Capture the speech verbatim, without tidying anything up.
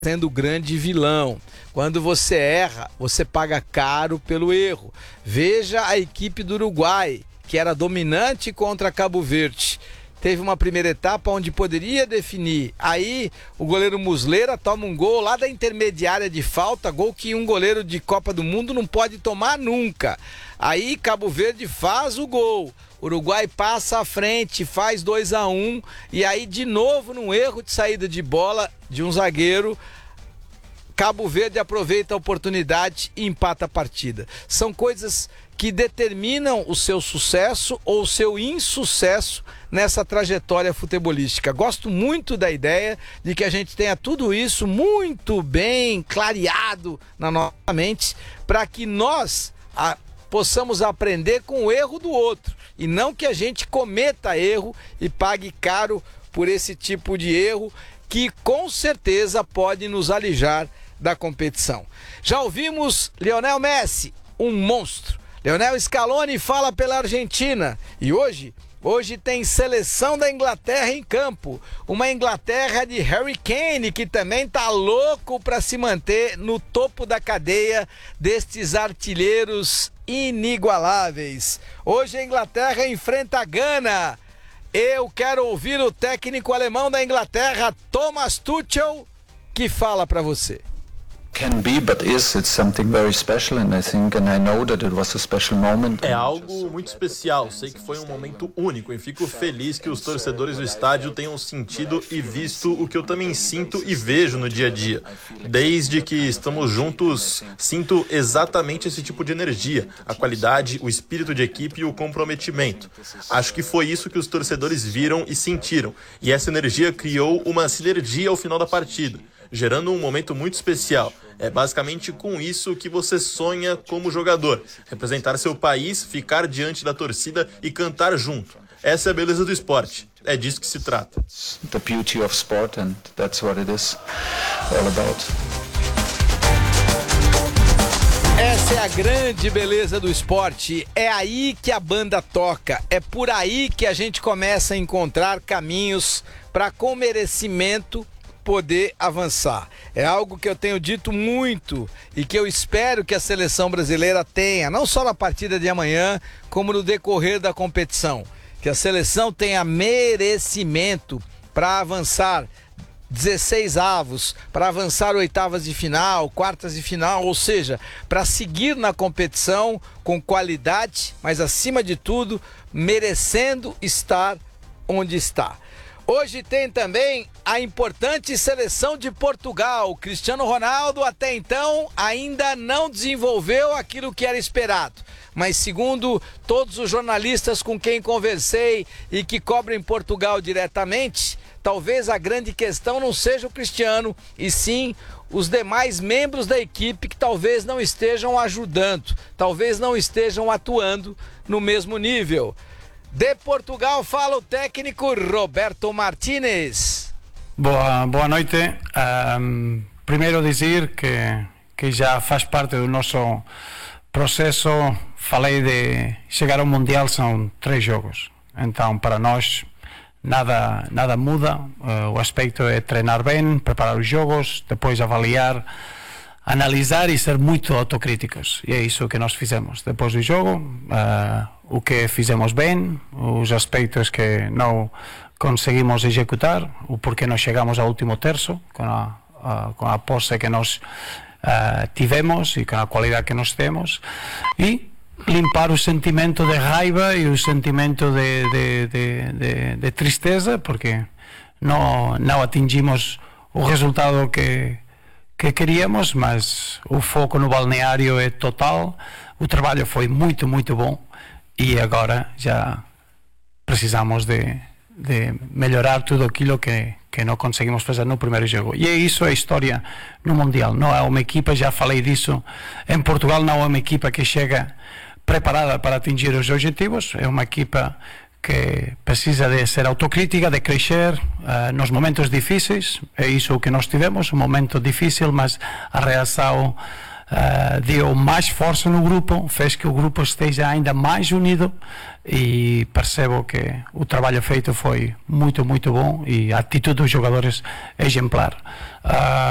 sendo o grande vilão. Quando você erra, você paga caro pelo erro. Veja a equipe do Uruguai, que era dominante contra Cabo Verde. Teve uma primeira etapa onde poderia definir. Aí o goleiro Muslera toma um gol lá da intermediária de falta, gol que um goleiro de Copa do Mundo não pode tomar nunca. Aí Cabo Verde faz o gol. Uruguai passa à frente, faz dois a um, e aí de novo num erro de saída de bola de um zagueiro, Cabo Verde aproveita a oportunidade e empata a partida. São coisas que determinam o seu sucesso ou o seu insucesso nessa trajetória futebolística. Gosto muito da ideia de que a gente tenha tudo isso muito bem clareado na nossa mente, para que nós a, possamos aprender com o erro do outro, e não que a gente cometa erro e pague caro por esse tipo de erro, que com certeza pode nos alijar da competição. Já ouvimos Lionel Messi, um monstro. Lionel Scaloni fala pela Argentina. E hoje, hoje tem seleção da Inglaterra em campo. Uma Inglaterra de Harry Kane, que também tá louco para se manter no topo da cadeia destes artilheiros inigualáveis. Hoje a Inglaterra enfrenta a Gana. Eu quero ouvir o técnico alemão da Inglaterra, Thomas Tuchel, que fala para você. Can be, but is it's something very special, and I think and I know that it was a special moment. É algo muito especial, sei que foi um momento único e fico feliz que os torcedores do estádio tenham sentido e visto o que eu também sinto e vejo no dia a dia. Desde que estamos juntos, sinto exatamente esse tipo de energia, a qualidade, o espírito de equipe e o comprometimento. Acho que foi isso que os torcedores viram e sentiram, e essa energia criou uma sinergia ao final da partida, gerando um momento muito especial. É basicamente com isso que você sonha como jogador: representar seu país, ficar diante da torcida e cantar junto. Essa é a beleza do esporte. É disso que se trata. The beauty of sport, and that's what it is all about. Essa é a grande beleza do esporte. É aí que a banda toca. É por aí que a gente começa a encontrar caminhos para, com merecimento, poder avançar. É algo que eu tenho dito muito e que eu espero que a seleção brasileira tenha, não só na partida de amanhã, como no decorrer da competição. Que a seleção tenha merecimento para avançar dezesseis avos, para avançar oitavas de final, quartas de final, ou seja, para seguir na competição com qualidade, mas acima de tudo, merecendo estar onde está. Hoje tem também a importante seleção de Portugal. Cristiano Ronaldo até então ainda não desenvolveu aquilo que era esperado. Mas segundo todos os jornalistas com quem conversei e que cobrem Portugal diretamente, talvez a grande questão não seja o Cristiano, e sim os demais membros da equipe que talvez não estejam ajudando, talvez não estejam atuando no mesmo nível. De Portugal fala o técnico Roberto Martínez. Boa, boa noite. Um, primeiro dizer que, que já faz parte do nosso processo. Falei de chegar ao Mundial, são três jogos. Então, para nós, nada, nada muda. Uh, o aspecto é treinar bem, preparar os jogos, depois avaliar, analisar e ser muito autocríticos. E é isso que nós fizemos depois do jogo. Uh, o que fizemos bem, os aspectos que não conseguimos executar, o porquê não chegamos ao último terço com a, a, com a posse que nós uh, tivemos e com a qualidade que nós temos, e limpar o sentimento de raiva e o sentimento de, de, de, de, de tristeza, porque não, não atingimos o resultado que que queríamos, mas o foco no balneário é total. O trabalho foi muito, muito bom, e agora já precisamos de, de melhorar tudo aquilo que, que não conseguimos fazer no primeiro jogo. E é isso a história no Mundial. Não é uma equipa, já falei disso, em Portugal não é uma equipa que chega preparada para atingir os objetivos, é uma equipa que precisa de ser autocrítica, de crescer uh, nos momentos difíceis. É isso que nós tivemos, um momento difícil, mas a reação uh, deu mais força no grupo, fez que o grupo esteja ainda mais unido, e percebo que o trabalho feito foi muito, muito bom, e a atitude dos jogadores é exemplar. Uh,